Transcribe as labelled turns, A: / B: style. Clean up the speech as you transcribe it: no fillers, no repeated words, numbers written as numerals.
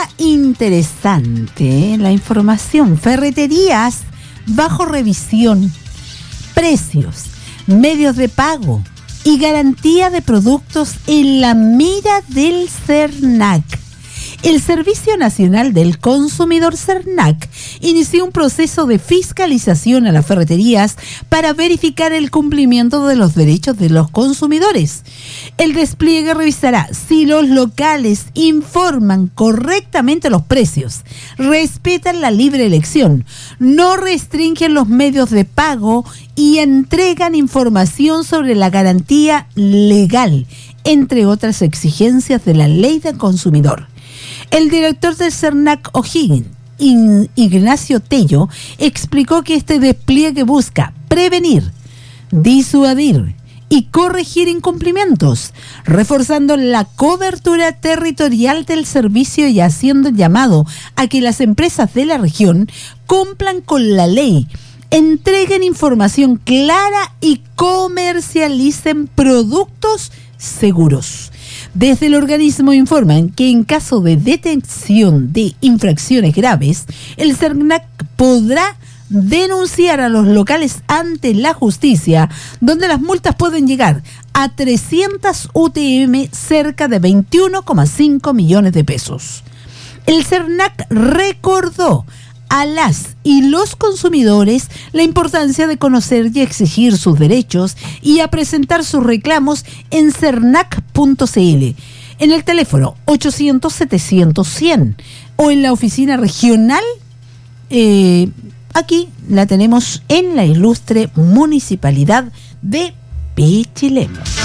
A: interesante la información. Ferreterías bajo revisión, precios, medios de pago y garantía de productos en la mira del SERNAC. El Servicio Nacional del Consumidor SERNAC inició un proceso de fiscalización a las ferreterías para verificar el cumplimiento de los derechos de los consumidores. El despliegue revisará si los locales informan correctamente los precios, respetan la libre elección, no restringen los medios de pago y entregan información sobre la garantía legal, entre otras exigencias de la Ley del Consumidor. El director del SERNAC O'Higgins, Ignacio Tello, explicó que este despliegue busca prevenir, disuadir y corregir incumplimientos, reforzando la cobertura territorial del servicio y haciendo llamado a que las empresas de la región cumplan con la ley, entreguen información clara y comercialicen productos seguros. Desde el organismo informan que en caso de detección de infracciones graves, el SERNAC podrá denunciar a los locales ante la justicia, donde las multas pueden llegar a 300 UTM, cerca de 21,5 millones de pesos. El SERNAC recordó a las y los consumidores la importancia de conocer y exigir sus derechos y a presentar sus reclamos en sernac.cl, en el teléfono 800-700-100 o en la oficina regional. Aquí la tenemos en la ilustre Municipalidad de Pichilemu.